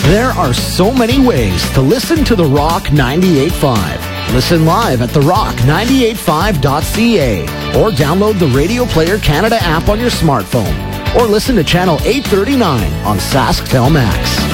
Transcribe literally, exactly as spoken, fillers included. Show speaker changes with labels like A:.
A: There are so many ways to listen to The Rock ninety-eight point five. Listen live at the rock nine eight five dot c a or download the Radio Player Canada app on your smartphone or listen to Channel eight thirty-nine on Sasktel Max.